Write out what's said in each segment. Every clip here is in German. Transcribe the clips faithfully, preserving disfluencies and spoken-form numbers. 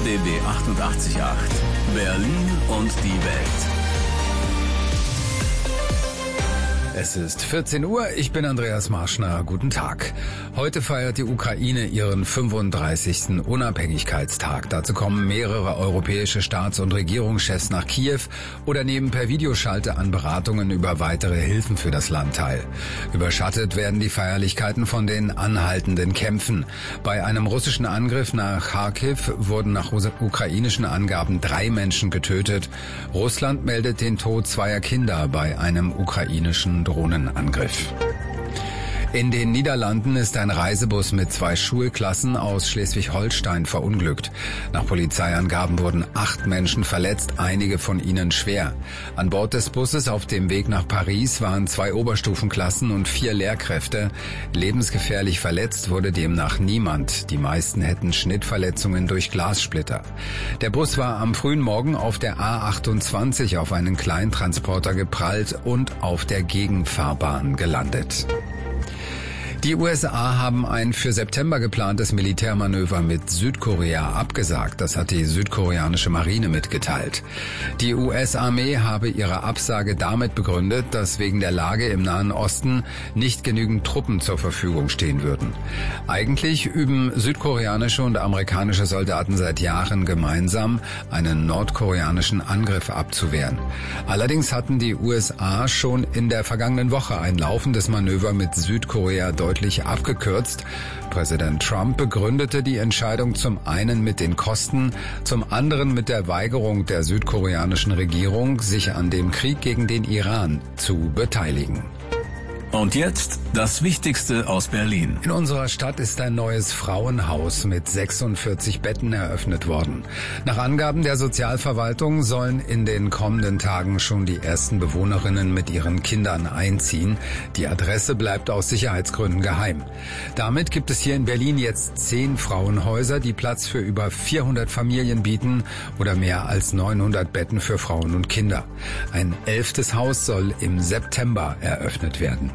B B achtundachtzig Komma acht. Berlin und die Welt. Es ist vierzehn Uhr, ich bin Andreas Marschner, guten Tag. Heute feiert die Ukraine ihren fünfunddreißigsten Unabhängigkeitstag. Dazu kommen mehrere europäische Staats- und Regierungschefs nach Kiew oder nehmen per Videoschalte an Beratungen über weitere Hilfen für das Land teil. Überschattet werden die Feierlichkeiten von den anhaltenden Kämpfen. Bei einem russischen Angriff nach Kharkiv wurden nach ukrainischen Angaben drei Menschen getötet. Russland meldet den Tod zweier Kinder bei einem ukrainischen Drohnenangriff. In den Niederlanden ist ein Reisebus mit zwei Schulklassen aus Schleswig-Holstein verunglückt. Nach Polizeiangaben wurden acht Menschen verletzt, einige von ihnen schwer. An Bord des Busses auf dem Weg nach Paris waren zwei Oberstufenklassen und vier Lehrkräfte. Lebensgefährlich verletzt wurde demnach niemand. Die meisten hätten Schnittverletzungen durch Glassplitter. Der Bus war am frühen Morgen auf der A achtundzwanzig auf einen Kleintransporter geprallt und auf der Gegenfahrbahn gelandet. Die U S A haben ein für September geplantes Militärmanöver mit Südkorea abgesagt. Das hat die südkoreanische Marine mitgeteilt. Die U S-Armee habe ihre Absage damit begründet, dass wegen der Lage im Nahen Osten nicht genügend Truppen zur Verfügung stehen würden. Eigentlich üben südkoreanische und amerikanische Soldaten seit Jahren gemeinsam, einen nordkoreanischen Angriff abzuwehren. Allerdings hatten die U S A schon in der vergangenen Woche ein laufendes Manöver mit Südkorea deutlich abgekürzt. Präsident Trump begründete die Entscheidung zum einen mit den Kosten, zum anderen mit der Weigerung der südkoreanischen Regierung, sich an dem Krieg gegen den Iran zu beteiligen. Und jetzt das Wichtigste aus Berlin. In unserer Stadt ist ein neues Frauenhaus mit sechsundvierzig Betten eröffnet worden. Nach Angaben der Sozialverwaltung sollen in den kommenden Tagen schon die ersten Bewohnerinnen mit ihren Kindern einziehen. Die Adresse bleibt aus Sicherheitsgründen geheim. Damit gibt es hier in Berlin jetzt zehn Frauenhäuser, die Platz für über vierhundert Familien bieten oder mehr als neunhundert Betten für Frauen und Kinder. Ein elftes Haus soll im September eröffnet werden.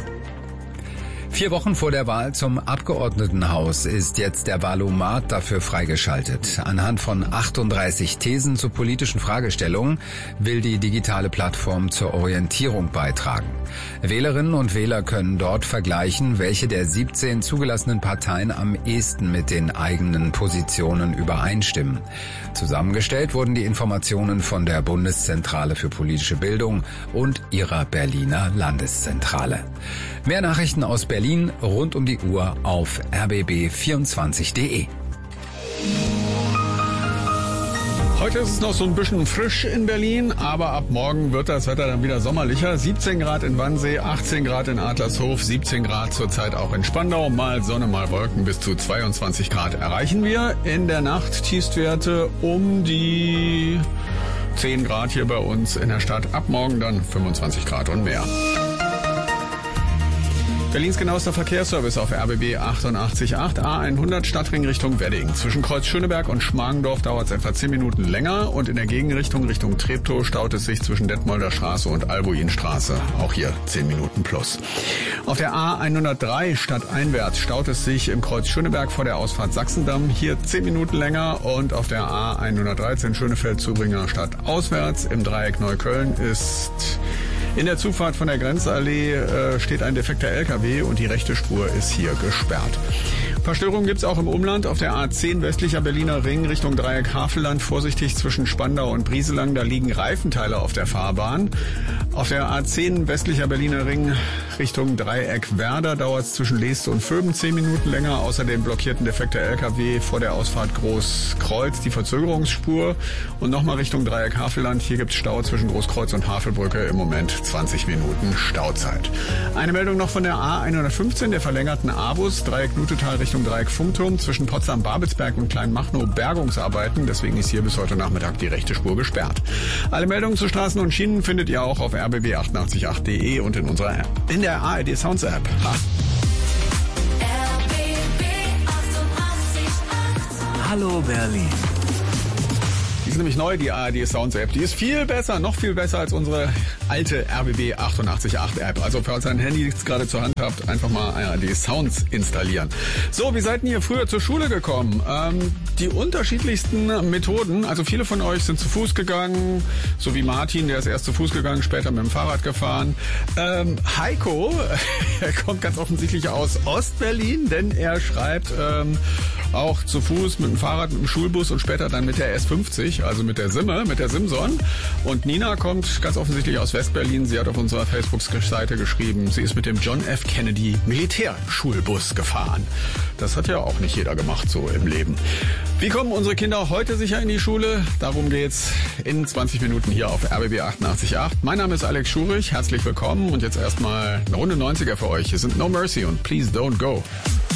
Vier Wochen vor der Wahl zum Abgeordnetenhaus ist jetzt der Wahlomat dafür freigeschaltet. Anhand von achtunddreißig Thesen zu politischen Fragestellungen will die digitale Plattform zur Orientierung beitragen. Wählerinnen und Wähler können dort vergleichen, welche der siebzehn zugelassenen Parteien am ehesten mit den eigenen Positionen übereinstimmen. Zusammengestellt wurden die Informationen von der Bundeszentrale für politische Bildung und ihrer Berliner Landeszentrale. Mehr Nachrichten aus Berlin rund um die Uhr auf r b b vierundzwanzig punkt de. Heute ist es noch so ein bisschen frisch in Berlin, aber ab morgen wird das Wetter dann wieder sommerlicher. siebzehn Grad in Wannsee, achtzehn Grad in Adlershof, siebzehn Grad zurzeit auch in Spandau. Mal Sonne, mal Wolken, bis zu zweiundzwanzig Grad erreichen wir. In der Nacht Tiefstwerte um die zehn Grad hier bei uns in der Stadt. Ab morgen dann fünfundzwanzig Grad und mehr. Berlins genauester Verkehrsservice auf R B B achtundachtzig Komma acht, A hundert Stadtring Richtung Wedding. Zwischen Kreuz Schöneberg und Schmargendorf dauert es etwa zehn Minuten länger und in der Gegenrichtung Richtung Treptow staut es sich zwischen Detmolder Straße und Albuinstraße. Auch hier zehn Minuten plus. Auf der A hundertdrei stadteinwärts staut es sich im Kreuz Schöneberg vor der Ausfahrt Sachsendamm. Hier zehn Minuten länger und auf der A hundertdreizehn Schönefeld-Zubringer stadtauswärts im Dreieck Neukölln ist... In der Zufahrt von der Grenzallee äh, steht ein defekter L K W und die rechte Spur ist hier gesperrt. Verstörungen gibt's auch im Umland. Auf der A zehn westlicher Berliner Ring Richtung Dreieck Havelland vorsichtig zwischen Spandau und Brieselang. Da liegen Reifenteile auf der Fahrbahn. Auf der A zehn westlicher Berliner Ring Richtung Dreieck Werder dauert es zwischen Leeste und Vöben zehn Minuten länger. Außerdem blockierten defekter L K W vor der Ausfahrt Großkreuz die Verzögerungsspur. Und nochmal Richtung Dreieck Havelland. Hier gibt's Stau zwischen Großkreuz und Havelbrücke. Im Moment zwanzig Minuten Stauzeit. Eine Meldung noch von der A hundertfünfzehn, der verlängerten A-Bus, Dreieck Lutetal Richtung Dreieck Funkturm, zwischen Potsdam-Babelsberg und Kleinmachnow Bergungsarbeiten. Deswegen ist hier bis heute Nachmittag die rechte Spur gesperrt. Alle Meldungen zu Straßen und Schienen findet ihr auch auf r b b achtundachtzig Komma acht punkt de und in unserer App. In der A R D Sounds App. Ha. Hallo Berlin. Die ist nämlich neu, die A R D Sounds App. Die ist viel besser, noch viel besser als unsere alte R B B achtundachtzig Komma acht App. Also falls ihr ein Handy jetzt gerade zur Hand habt, einfach mal A R D Sounds installieren. So, wie seid ihr früher zur Schule gekommen? Ähm, die unterschiedlichsten Methoden. Also viele von euch sind zu Fuß gegangen, so wie Martin, der ist erst zu Fuß gegangen, später mit dem Fahrrad gefahren. Ähm, Heiko, er kommt ganz offensichtlich aus Ostberlin, denn er schreibt ähm, auch zu Fuß mit dem Fahrrad, mit dem Schulbus und später dann mit der S fünfzig, also mit der Simme, mit der Simson. Und Nina kommt ganz offensichtlich aus Westberlin. Sie hat auf unserer Facebook-Seite geschrieben, sie ist mit dem John F. Kennedy Militärschulbus gefahren. Das hat ja auch nicht jeder gemacht so im Leben. Wie kommen unsere Kinder heute sicher in die Schule? Darum geht's in zwanzig Minuten hier auf R B B achtundachtzig Komma acht. Mein Name ist Alex Schurich, herzlich willkommen und jetzt erstmal eine Runde neunziger für euch. Hier sind No Mercy und Please Don't Go.